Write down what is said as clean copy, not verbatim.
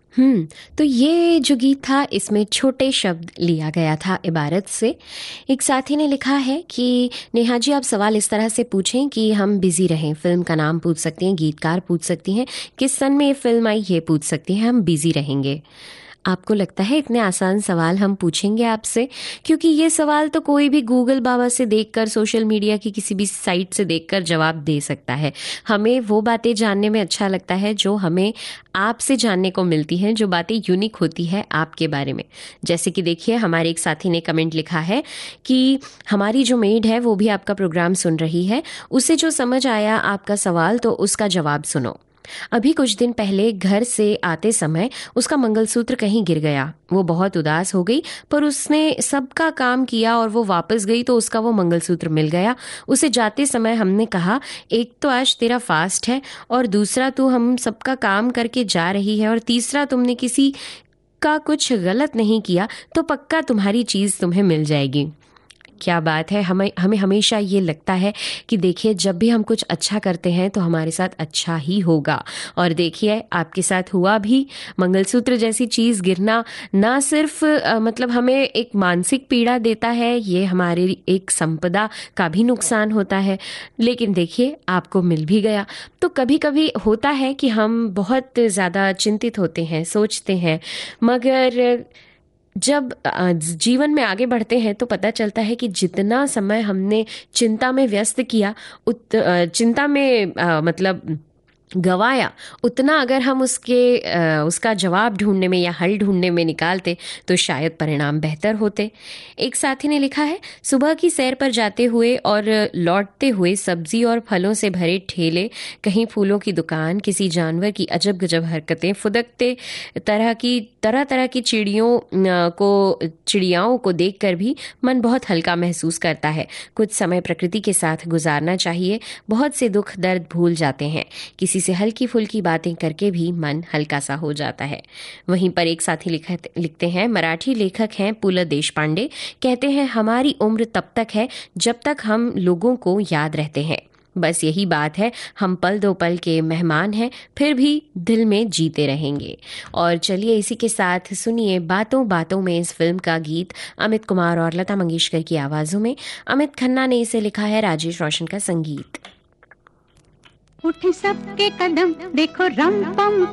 तो ये जो गीत था इसमें छोटे शब्द लिया गया था इबारत से। एक साथी ने लिखा है कि नेहा जी आप सवाल इस तरह से पूछें कि हम बिज़ी रहें। फ़िल्म का नाम पूछ सकती हैं, गीतकार पूछ सकती हैं, किस सन में ये फ़िल्म आई ये पूछ सकती हैं, हम बिज़ी रहेंगे। आपको लगता है इतने आसान सवाल हम पूछेंगे आपसे? क्योंकि ये सवाल तो कोई भी गूगल बाबा से देखकर, सोशल मीडिया की किसी भी साइट से देखकर जवाब दे सकता है। हमें वो बातें जानने में अच्छा लगता है जो हमें आपसे जानने को मिलती हैं, जो बातें यूनिक होती है आपके बारे में। जैसे कि देखिए हमारे एक साथी ने कमेंट लिखा है कि हमारी जो मेड है वो भी आपका प्रोग्राम सुन रही है, उसे जो समझ आया आपका सवाल तो उसका जवाब सुनो। अभी कुछ दिन पहले घर से आते समय उसका मंगलसूत्र कहीं गिर गया। वो बहुत उदास हो गई, पर उसने सबका काम किया और वो वापस गई तो उसका वो मंगलसूत्र मिल गया। उसे जाते समय हमने कहा, एक तो आज तेरा फास्ट है और दूसरा तू हम सबका काम करके जा रही है और तीसरा तुमने किसी का कुछ गलत नहीं किया तो पक्का तुम्हारी चीज़ तुम्हें मिल जाएगी। क्या बात है। हमें हमें हमेशा ये लगता है कि देखिए जब भी हम कुछ अच्छा करते हैं तो हमारे साथ अच्छा ही होगा। और देखिए आपके साथ हुआ भी। मंगलसूत्र जैसी चीज़ गिरना ना सिर्फ मतलब हमें एक मानसिक पीड़ा देता है, ये हमारे एक संपदा का भी नुकसान होता है, लेकिन देखिए आपको मिल भी गया। तो कभी कभी होता है कि हम बहुत ज़्यादा चिंतित होते हैं, सोचते हैं, मगर जब जीवन में आगे बढ़ते हैं तो पता चलता है कि जितना समय हमने चिंता में व्यस्त किया, चिंता में मतलब गवाया, उतना अगर हम उसका जवाब ढूंढने में या हल ढूंढने में निकालते तो शायद परिणाम बेहतर होते। एक साथी ने लिखा है, सुबह की सैर पर जाते हुए और लौटते हुए सब्जी और फलों से भरे ठेले, कहीं फूलों की दुकान, किसी जानवर की अजब गजब हरकतें, फुदकते तरह तरह की चिड़ियाओं को देखकर भी मन बहुत हल्का महसूस करता है। कुछ समय प्रकृति के साथ गुजारना चाहिए, बहुत से दुख दर्द भूल जाते हैं। किसी से हल्की फुल्की बातें करके भी मन हल्का सा हो जाता है। वहीं पर एक साथी लिखते हैं, मराठी लेखक हैं पु.ल. देशपांडे, कहते हैं हमारी उम्र तब तक है जब तक हम लोगों को याद रहते हैं। बस यही बात है, हम पल दो पल के मेहमान हैं, फिर भी दिल में जीते रहेंगे। और चलिए इसी के साथ सुनिए बातों बातों में इस फिल्म का गीत अमित कुमार और लता मंगेशकर की आवाज़ों में। अमित खन्ना ने इसे लिखा है, राजेश रोशन का संगीत। उठे सबके कदम देखो रम पम